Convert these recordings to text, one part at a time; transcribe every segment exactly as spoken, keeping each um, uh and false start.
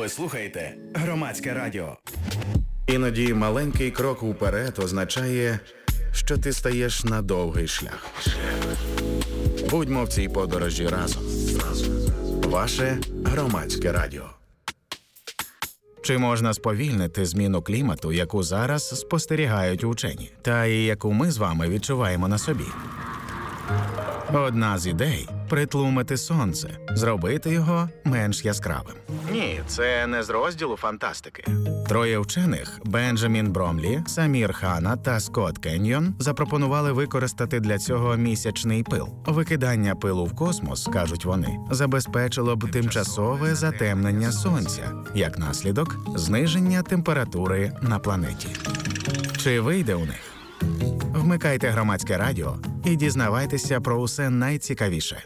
Ви слухаєте Громадське радіо. Іноді маленький крок уперед означає, що ти стаєш на довгий шлях. Будьмо в цій подорожі разом. Ваше Громадське радіо. Чи можна сповільнити зміну клімату, яку зараз спостерігають учені, та і яку ми з вами відчуваємо на собі? Одна з ідей – притлумити сонце, зробити його менш яскравим. Ні, це не з розділу фантастики. Троє вчених – Бенджамін Бромлі, Самір Хана та Скотт Кеньйон – запропонували використати для цього місячний пил. Викидання пилу в космос, кажуть вони, забезпечило б тимчасове затемнення сонця, як наслідок – зниження температури на планеті. Чи вийде у них? Вмикайте Громадське радіо і дізнавайтеся про усе найцікавіше.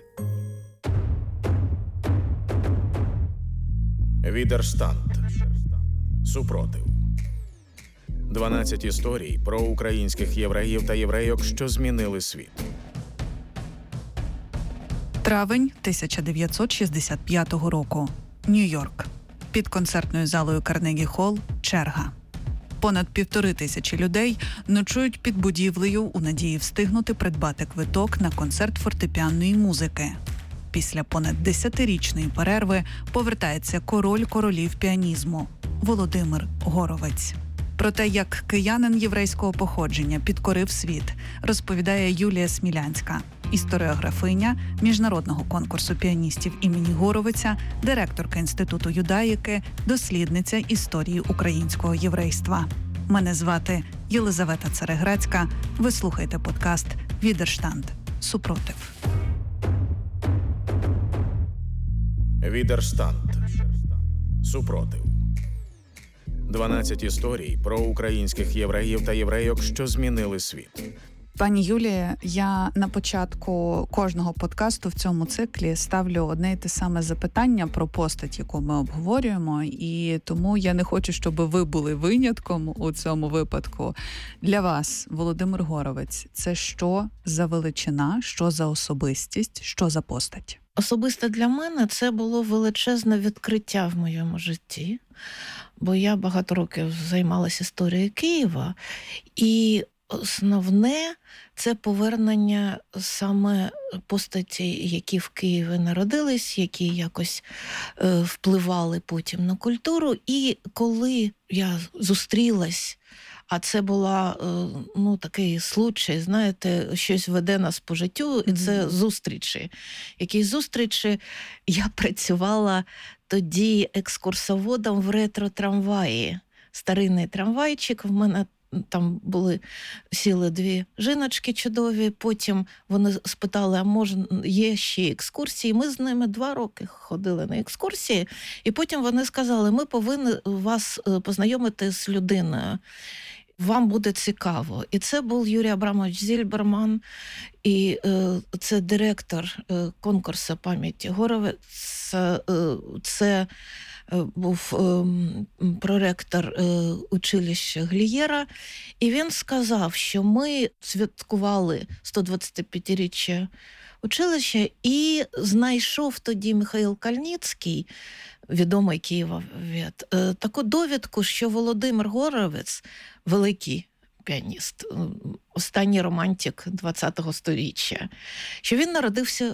Відерштанд. Супротив. дванадцять історій про українських євреїв та єврейок, що змінили світ. Травень тисяча дев'ятсот шістдесят п'ятого року. Нью-Йорк. Під концертною залою Карнегі-Холл черга. Понад півтори тисячі людей ночують під будівлею у надії встигнути придбати квиток на концерт фортепіанної музики. Після понад десятирічної перерви повертається король королів піанізму – Володимир Горовець. Про те, як киянин єврейського походження підкорив світ, розповідає Юлія Смілянська, історіографиня міжнародного конкурсу піаністів імені Горовиця, директорка Інституту юдаїки, дослідниця історії українського єврейства. Мене звати Єлизавета Цареградська. Ви слухаєте подкаст «Відерштанд. Супротив». Відерштанд. Супротив. дванадцять історій про українських євреїв та єврейок, що змінили світ. Пані Юлія, я на початку кожного подкасту в цьому циклі ставлю одне й те саме запитання про постать, яку ми обговорюємо, і тому я не хочу, щоб ви були винятком у цьому випадку. Для вас Володимир Горовець – це що за величина, що за особистість, що за постать? Особисто для мене це було величезне відкриття в моєму житті, бо я багато років займалася історією Києва, і основне – це повернення саме постаті, які в Києві народились, які якось е, впливали потім на культуру. І коли я зустрілась, а це була, ну, такий случай, знаєте, щось веде нас по життю, і це зустрічі. Якісь зустрічі я працювала тоді екскурсоводом в ретро-трамваї. Старинний трамвайчик, в мене там були, сіли дві жіночки чудові, потім вони спитали, а може є ще екскурсії. Ми з ними два роки ходили на екскурсії, і потім вони сказали, ми повинні вас познайомити з людиною. Вам буде цікаво. І це був Юрій Абрамович Зільберман, і е, це директор е, конкурсу пам'яті Горовець. Е, це е, був е, проректор е, училища Глієра. І він сказав, що ми святкували сто двадцятип'ятиріччя училища, і знайшов тоді Михаїл Кальницький, відомий києвовід, таку довідку, що Володимир Горовець, великий піаніст, останній романтик ХХ сторіччя, що він народився